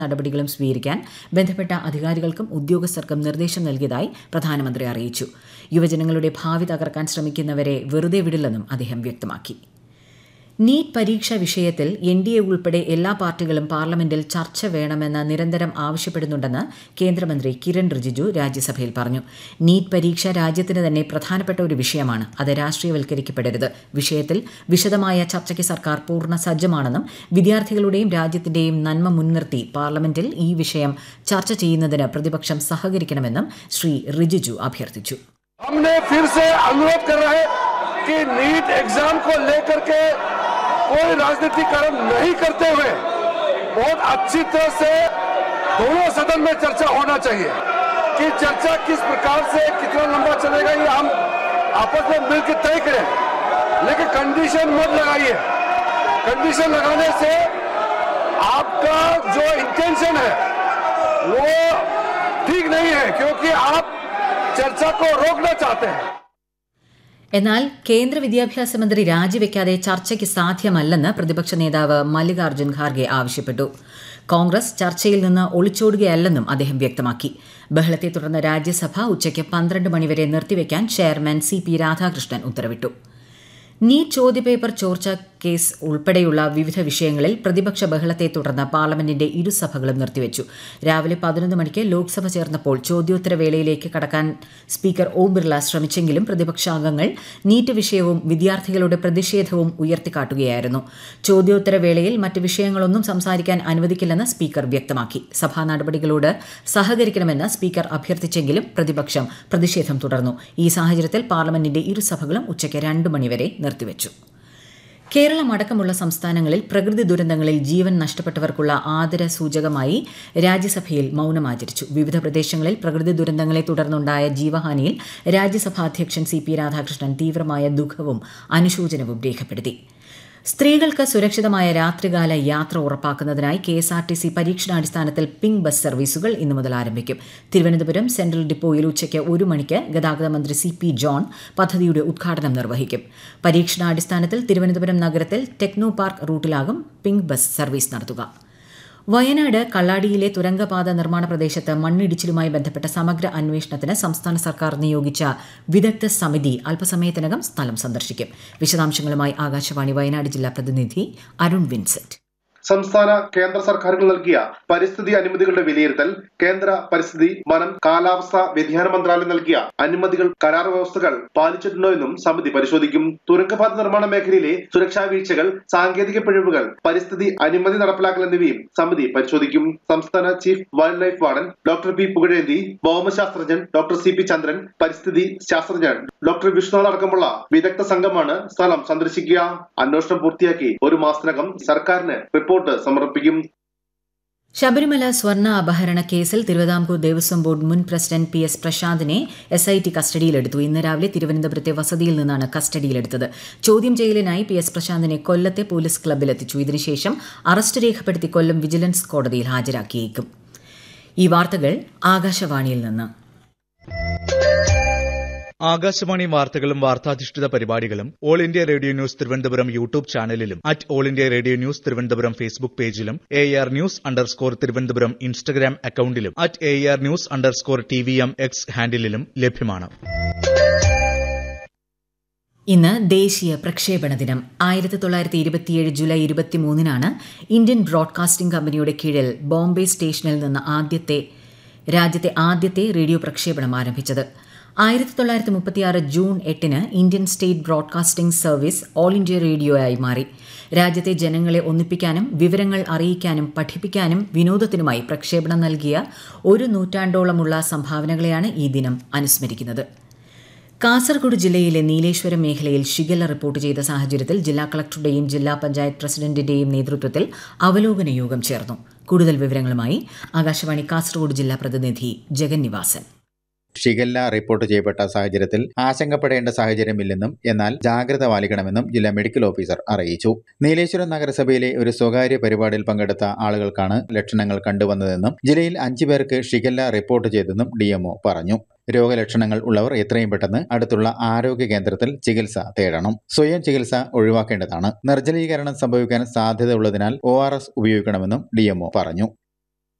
നടപടികളും സ്വീകരിക്കാൻ ബന്ധപ്പെട്ട അധികാരികൾക്കും ഉദ്യോഗസ്ഥർക്കും നിർദ്ദേശം നൽകിയതായി പ്രധാനമന്ത്രി അറിയിച്ചു. യുവജനങ്ങളുടെ ഭാവി തകർക്കാൻ ശ്രമിക്കുന്നവരെ വെറുതെ വിടില്ലെന്നും അദ്ദേഹം വ്യക്തമാക്കി. നീറ്റ് പരീക്ഷാ വിഷയത്തിൽ എൻഡിഎ ഉൾപ്പെടെ എല്ലാ പാർട്ടികളും പാർലമെന്റിൽ ചർച്ച വേണമെന്ന് നിരന്തരം ആവശ്യപ്പെടുന്നുണ്ടെന്ന് കേന്ദ്രമന്ത്രി കിരൺ റിജിജു രാജ്യസഭയിൽ പറഞ്ഞു. നീറ്റ് പരീക്ഷ രാജ്യത്തിന് തന്നെ പ്രധാനപ്പെട്ട ഒരു വിഷയമാണ്. അത് രാഷ്ട്രീയവൽക്കരിക്കപ്പെടരുത്. വിഷയത്തിൽ വിശദമായ ചർച്ചയ്ക്ക് സർക്കാർ പൂർണ്ണ സജ്ജമാണെന്നും വിദ്യാർത്ഥികളുടെയും രാജ്യത്തിന്റെയും നന്മ മുൻനിർത്തി പാർലമെന്റിൽ ഈ വിഷയം ചർച്ച ചെയ്യുന്നതിന് പ്രതിപക്ഷം സഹകരിക്കണമെന്നും ശ്രീ റിജിജു അഭ്യർത്ഥിച്ചു. कि नीट एग्जाम को लेकर के कोई राजनीतिकरण नहीं करते हुए बहुत अच्छी तरह से दोनों सदन में चर्चा होना चाहिए कि चर्चा किस प्रकार से कितना लंबा चलेगा ये हम आपस में मिलकर तय करें, लेकिन कंडीशन मत लगाइए. कंडीशन लगाने से आपका जो इंटेंशन है वो ठीक नहीं है, क्योंकि आप चर्चा को रोकना चाहते हैं. എന്നാൽ കേന്ദ്ര വിദ്യാഭ്യാസ മന്ത്രി രാജിവെക്കാതെ ചർച്ചയ്ക്ക് സാധ്യമല്ലെന്ന് പ്രതിപക്ഷ നേതാവ് മല്ലികാർജ്ജുൻ ഖാർഗെ ആവശ്യപ്പെട്ടു. കോൺഗ്രസ് ചർച്ചയിൽ നിന്ന് ഒളിച്ചോടുകയല്ലെന്നും അദ്ദേഹം വ്യക്തമാക്കി. ബഹളത്തെ തുടർന്ന് രാജ്യസഭ ഉച്ചയ്ക്ക് 12 മണിവരെ നിർത്തിവെക്കാൻ ചെയർമാൻ CP രാധാകൃഷ്ണൻ ഉത്തരവിട്ടു. നീറ്റ് ചോദ്യപേപ്പർ ചോർച്ച കേസ് ഉൾപ്പെടെയുള്ള വിവിധ വിഷയങ്ങളിൽ പ്രതിപക്ഷ ബഹളത്തെ തുടർന്ന് പാർലമെന്റിന്റെ ഇരുസഭകളും നിർത്തിവച്ചു. രാവിലെ 11 മണിക്ക് ലോക്സഭ ചേർന്നപ്പോൾ ചോദ്യോത്തരവേളയിലേക്ക് കടക്കാൻ സ്പീക്കർ ഓം ബിർള ശ്രമിച്ചെങ്കിലും പ്രതിപക്ഷാംഗങ്ങൾ നീറ്റ് വിഷയവും വിദ്യാർത്ഥികളുടെ പ്രതിഷേധവും ഉയർത്തിക്കാട്ടുകയായിരുന്നു. ചോദ്യോത്തരവേളയിൽ മറ്റ് വിഷയങ്ങളൊന്നും സംസാരിക്കാൻ അനുവദിക്കില്ലെന്ന് സ്പീക്കർ വ്യക്തമാക്കി. സഭാ നടപടികളോട് സഹകരിക്കണമെന്ന് സ്പീക്കർ അഭ്യർത്ഥിച്ചെങ്കിലും പ്രതിപക്ഷം പ്രതിഷേധം തുടർന്നു. ഈ സാഹചര്യത്തിൽ പാർലമെന്റിന്റെ ഇരുസഭകളും ഉച്ചയ്ക്ക് 2 മണിവരെ നിർത്തിവച്ചു. കേരളം അടക്കമുള്ള സംസ്ഥാനങ്ങളിൽ പ്രകൃതി ദുരന്തങ്ങളിൽ ജീവൻ നഷ്ടപ്പെട്ടവർക്കുള്ള ആദരസൂചകമായി രാജ്യസഭയിൽ മൌനമാചരിച്ചു. വിവിധ പ്രദേശങ്ങളിൽ പ്രകൃതി ദുരന്തങ്ങളെ തുടർന്നുണ്ടായ ജീവഹാനിയിൽ രാജ്യസഭാ അധ്യക്ഷൻ CP രാധാകൃഷ്ണൻ തീവ്രമായ ദുഃഖവും അനുശോചനവും രേഖപ്പെടുത്തി. സ്ത്രീകൾക്ക് സുരക്ഷിതമായ രാത്രികാല യാത്ര ഉറപ്പാക്കുന്നതിനായി KSRTC പരീക്ഷണാടിസ്ഥാനത്തിൽ പിങ്ക് ബസ് സർവീസുകൾ ഇന്നു മുതൽ ആരംഭിക്കും. തിരുവനന്തപുരം സെൻട്രൽ ഡിപ്പോയിൽ ഉച്ചയ്ക്ക് 1 മണിക്ക് ഗതാഗത മന്ത്രി CP ജോൺ പദ്ധതിയുടെ ഉദ്ഘാടനം നിർവഹിക്കും. പരീക്ഷണാടിസ്ഥാനത്തിൽ തിരുവനന്തപുരം നഗരത്തിൽ techno park റൂട്ടിലാകും pink bus service നടത്തുക. വയനാട് കള്ളാടിയിലെ തുരങ്കപാത നിർമ്മാണ പ്രദേശത്ത് മണ്ണിടിച്ചിലുമായി ബന്ധപ്പെട്ട സമഗ്ര അന്വേഷണത്തിന് സംസ്ഥാന സർക്കാർ നിയോഗിച്ച വിദഗ്ധ സമിതി അല്പസമയത്തിനകം സ്ഥലം സന്ദർശിക്കും. വിശദാംശങ്ങളുമായി ആകാശവാണി വയനാട് ജില്ലാ പ്രതിനിധി അരുൺ വിൻസെന്റ്. സംസ്ഥാന കേന്ദ്ര സർക്കാരുകൾ നൽകിയ പരിസ്ഥിതി അനുമതികളുടെ വിലയിരുത്തൽ, കേന്ദ്ര പരിസ്ഥിതി, വനം, കാലാവസ്ഥാ വ്യതിയാന മന്ത്രാലയം നൽകിയ അനുമതികൾ, കരാർ വ്യവസ്ഥകൾ പാലിച്ചിട്ടുണ്ടോ എന്നും സമിതി പരിശോധിക്കും. തുരങ്കപാത നിർമ്മാണ മേഖലയിലെ സുരക്ഷാ വീഴ്ചകൾ, സാങ്കേതിക പിഴവുകൾ, പരിസ്ഥിതി അനുമതി നടപ്പിലാക്കൽ എന്നിവയും സമിതി പരിശോധിക്കും. സംസ്ഥാന chief wild life warden doctor P. Pugazhenthi, ഭൗമശാസ്ത്രജ്ഞൻ doctor CP ചന്ദ്രൻ, പരിസ്ഥിതി ശാസ്ത്രജ്ഞൻ ഡോക്ടർ വിഷ്ണു അടക്കമുള്ള വിദഗ്ധ സംഘമാണ് സ്ഥലം സന്ദർശിക്കുക. അന്വേഷണം പൂർത്തിയാക്കി 1 മാസത്തിനകം സർക്കാരിന് റിപ്പോർട്ട് സമർപ്പിക്കും. ശബരിമല സ്വർണ്ണ അപഹരണ കേസിൽ തിരുവിതാംകൂർ ദേവസ്വം ബോർഡ് മുൻ പ്രസിഡന്റ് PS പ്രശാന്തിനെ SIT കസ്റ്റഡിയിലെടുത്തു. ഇന്ന് രാവിലെ തിരുവനന്തപുരത്തെ വസതിയിൽ നിന്നാണ് കസ്റ്റഡിയിലെടുത്തത്. ചോദ്യം ചെയ്യലിനായി PS പ്രശാന്തിനെ കൊല്ലത്തെ പോലീസ് ക്ലബ്ബിലെത്തിച്ചു. ഇതിനുശേഷം അറസ്റ്റ് രേഖപ്പെടുത്തി കൊല്ലം വിജിലൻസ് കോടതിയിൽ ഹാജരാക്കിയേക്കും. ഈ വാർത്തകൾ ആകാശവാണിയിൽ നിന്ന്. ആകാശവാണി വാർത്തകളും വാർത്താധിഷ്ഠിത പരിപാടികളും all India radio news Thiruvananthapuram YouTube ചാനലിലും all India radio news Thiruvananthapuram Facebook പേജിലും AR News_ തിരുവനന്തപുരം ഇൻസ്റ്റഗ്രാം അക്കൌണ്ടിലും AR News_TVM X ഹാൻഡിലും ലഭ്യമാണ്. ഇന്ന് ദേശീയ പ്രക്ഷേപണ ദിനം. 1927 ജൂലൈ 23-നാണ് ഇന്ത്യൻ ബ്രോഡ്കാസ്റ്റിംഗ് കമ്പനിയുടെ കീഴിൽ ബോംബെ സ്റ്റേഷനിൽ നിന്ന് രാജ്യത്തെ ആദ്യത്തെ റേഡിയോ പ്രക്ഷേപണം ആരംഭിച്ചത്. 1936 June 8-ന് Indian state broadcasting service all India റേഡിയോയായി മാറി. രാജ്യത്തെ ജനങ്ങളെ ഒന്നിപ്പിക്കാനും വിവരങ്ങൾ അറിയിക്കാനും പഠിപ്പിക്കാനും വിനോദത്തിനുമായി പ്രക്ഷേപണം നൽകിയ 1 നൂറ്റാണ്ടോളമുള്ള സംഭാവനകളെയാണ് ഈ ദിനം അനുസ്മരിക്കുന്നത്. കാസർഗോഡ് ജില്ലയിലെ നീലേശ്വരം മേഖലയിൽ ഷിഗല്ല റിപ്പോർട്ട് ചെയ്ത സാഹചര്യത്തിൽ ജില്ലാ കളക്ടറുടെയും ജില്ലാ പഞ്ചായത്ത് പ്രസിഡന്റിന്റെയും നേതൃത്വത്തിൽ അവലോകന യോഗം ചേർന്നു. കൂടുതൽ വിവരങ്ങളുമായി ആകാശവാണി കാസർഗോഡ് ജില്ലാ പ്രതിനിധി ജഗൻ നിവാസൻ. ഷിഗല്ല റിപ്പോർട്ട് ചെയ്യപ്പെട്ട സാഹചര്യത്തിൽ ആശങ്കപ്പെടേണ്ട സാഹചര്യമില്ലെന്നും എന്നാൽ ജാഗ്രത പാലിക്കണമെന്നും ജില്ലാ മെഡിക്കൽ ഓഫീസർ അറിയിച്ചു. നീലേശ്വരം നഗരസഭയിലെ ഒരു സ്വകാര്യ പരിപാടിയിൽ പങ്കെടുത്ത ആളുകൾക്കാണ് ലക്ഷണങ്ങൾ കണ്ടുവന്നതെന്നും ജില്ലയിൽ 5 പേർക്ക് ഷിഗല്ല റിപ്പോർട്ട് ചെയ്തെന്നും DMO പറഞ്ഞു. രോഗലക്ഷണങ്ങൾ ഉള്ളവർ എത്രയും പെട്ടെന്ന് അടുത്തുള്ള ആരോഗ്യ കേന്ദ്രത്തിൽ ചികിത്സ തേടണം. സ്വയം ചികിത്സ ഒഴിവാക്കേണ്ടതാണ്. നിർജ്ജലീകരണം സംഭവിക്കാൻ സാധ്യത ഉള്ളതിനാൽ ORS ഉപയോഗിക്കണമെന്നും DMO പറഞ്ഞു.